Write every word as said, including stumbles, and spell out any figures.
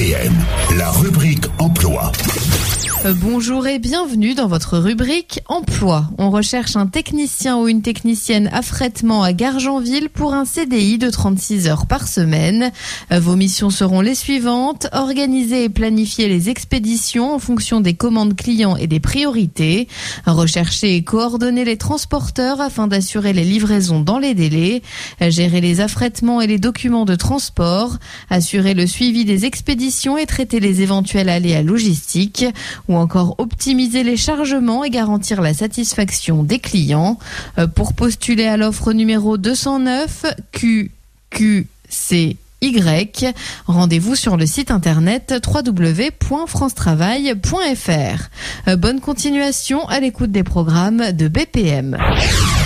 P M, la rubrique emploi. Bonjour et bienvenue dans votre rubrique emploi. On recherche un technicien ou une technicienne affrètement à Gargenville pour un C D I de trente-six heures par semaine. Vos missions seront les suivantes: organiser et planifier les expéditions en fonction des commandes clients et des priorités, rechercher et coordonner les transporteurs afin d'assurer les livraisons dans les délais, gérer les affrètements et les documents de transport, assurer le suivi des expéditions et traiter les éventuels aléas logistiques, ou encore optimiser les chargements et garantir la satisfaction des clients. Pour postuler à l'offre numéro deux cent neuf Q Q C Y, rendez-vous sur le site internet w w w point france travail point f r. Bonne continuation à l'écoute des programmes de B P M.